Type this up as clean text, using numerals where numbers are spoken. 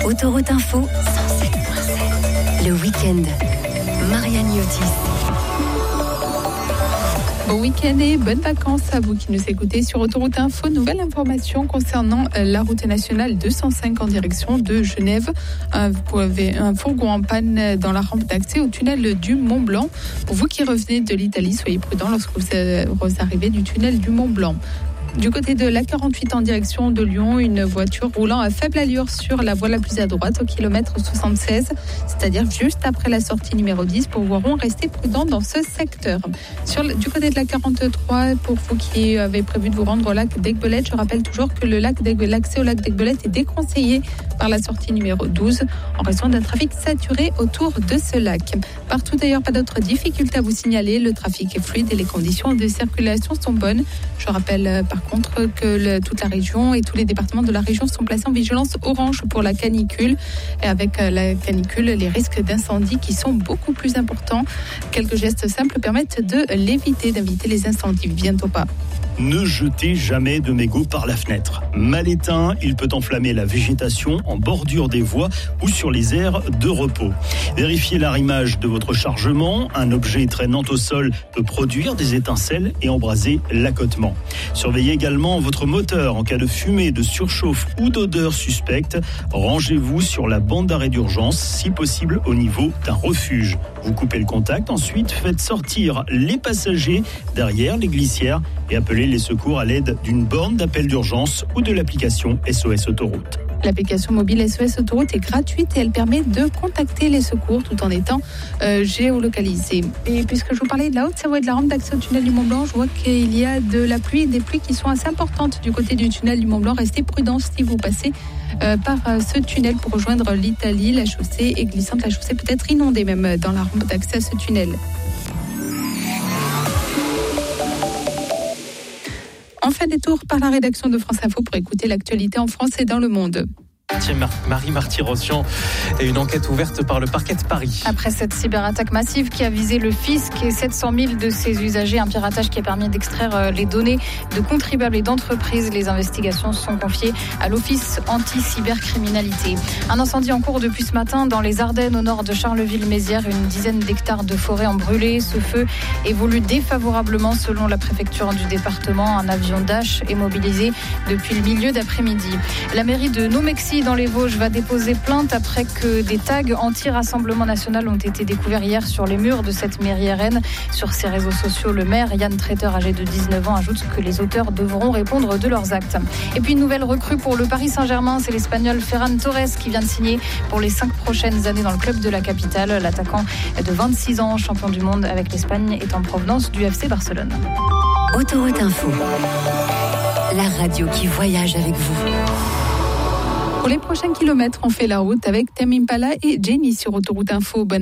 Autoroute Info 107.7. Le week-end. Marianne Yotis. Bon week-end et bonnes vacances à vous qui nous écoutez sur Autoroute Info. Nouvelle information concernant la route nationale 205 en direction de Genève. Vous avez un fourgon en panne dans la rampe d'accès au tunnel du Mont-Blanc. Pour vous qui revenez de l'Italie, soyez prudents lorsque vous arrivez du tunnel du Mont-Blanc. Du côté de l'A48 en direction de Lyon, une voiture roulant à faible allure sur la voie la plus à droite au kilomètre 76, c'est-à-dire juste après la sortie numéro 10 pour vous rester prudent dans ce secteur. Du côté de l'A43, pour vous qui avez prévu de vous rendre au lac d'Aiguebelette, je rappelle toujours que l'accès au lac d'Aiguebelette est déconseillé par la sortie numéro 12 en raison d'un trafic saturé autour de ce lac. Partout d'ailleurs, pas d'autres difficultés à vous signaler, le trafic est fluide et les conditions de circulation sont bonnes. Je rappelle par contre que toute la région et tous les départements de la région sont placés en vigilance orange pour la canicule. Et avec la canicule, les risques d'incendie qui sont beaucoup plus importants. Quelques gestes simples permettent d'éviter les incendies. Bientôt pas. Ne jetez jamais de mégots par la fenêtre. Mal éteint, il peut enflammer la végétation en bordure des voies ou sur les aires de repos. Vérifiez l'arrimage de votre chargement. Un objet traînant au sol peut produire des étincelles et embraser l'accotement. Surveillez également votre moteur en cas de fumée, de surchauffe ou d'odeur suspecte. Rangez-vous sur la bande d'arrêt d'urgence, si possible au niveau d'un refuge. Vous coupez le contact, ensuite faites sortir les passagers derrière les glissières et appelez les secours à l'aide d'une borne d'appel d'urgence ou de l'application SOS Autoroute. L'application mobile SOS Autoroute est gratuite et elle permet de contacter les secours tout en étant géolocalisée. Et puisque je vous parlais de la Haute-Savoie et de la rampe d'accès au tunnel du Mont-Blanc, je vois qu'il y a de la pluie et des pluies qui sont assez importantes du côté du tunnel du Mont-Blanc. Restez prudents si vous passez par ce tunnel pour rejoindre l'Italie. La chaussée est glissante, la chaussée peut être inondée même dans la rampe d'accès à ce tunnel. On fait des tours par la rédaction de France Info pour écouter l'actualité en France et dans le monde. Marie Marty-Rossian et une enquête ouverte par le parquet de Paris. Après cette cyberattaque massive qui a visé le fisc et 700 000 de ses usagers, un piratage qui a permis d'extraire les données de contribuables et d'entreprises, les investigations sont confiées à l'Office anti-cybercriminalité. Un incendie en cours depuis ce matin dans les Ardennes au nord de Charleville-Mézières. Une dizaine d'hectares de forêt ont brûlé. Ce feu évolue défavorablement selon la préfecture du département. Un avion Dash est mobilisé depuis le milieu d'après-midi. La mairie de Nomexy dans les Vosges va déposer plainte après que des tags anti-Rassemblement national ont été découverts hier sur les murs de cette mairie RN. Sur ses réseaux sociaux, le maire Yann Treter, âgé de 19 ans, ajoute que les auteurs devront répondre de leurs actes. Et puis une nouvelle recrue pour le Paris Saint-Germain, c'est l'Espagnol Ferran Torres qui vient de signer pour les 5 prochaines années dans le club de la capitale. L'attaquant de 26 ans, champion du monde avec l'Espagne, est en provenance du FC Barcelone. Autoroute Info. La radio qui voyage avec vous. Pour les prochains kilomètres, on fait la route avec Tame Impala et Jenny sur Autoroute Info. Bonne